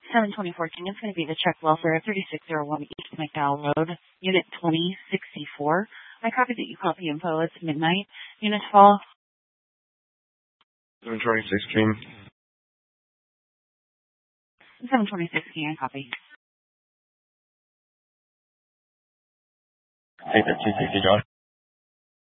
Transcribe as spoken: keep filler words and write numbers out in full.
seven twenty-four King. It's going to be the check welfare thirty-six oh one East McDowell Road, Unit twenty sixty-four. I copied that you copy info. It's midnight. Unit fall. seven twenty-six King. seven twenty-six King. I copy. Take that two sixty, John.